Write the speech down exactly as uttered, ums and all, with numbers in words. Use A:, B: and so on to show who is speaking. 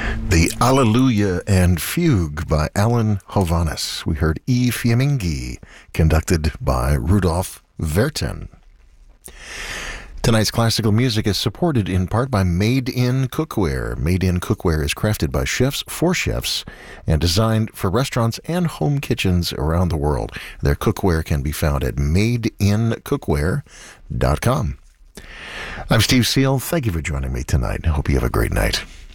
A: The Alleluia and Fugue by Alan Hovhaness. We heard I Fiammingi, conducted by Rudolf Vertin. Tonight's classical music is supported in part by Made in Cookware. Made in Cookware is crafted by chefs for chefs and designed for restaurants and home kitchens around the world. Their cookware can be found at made in cookware dot com. I'm Steve Seal. Thank you for joining me tonight. I hope you have a great night.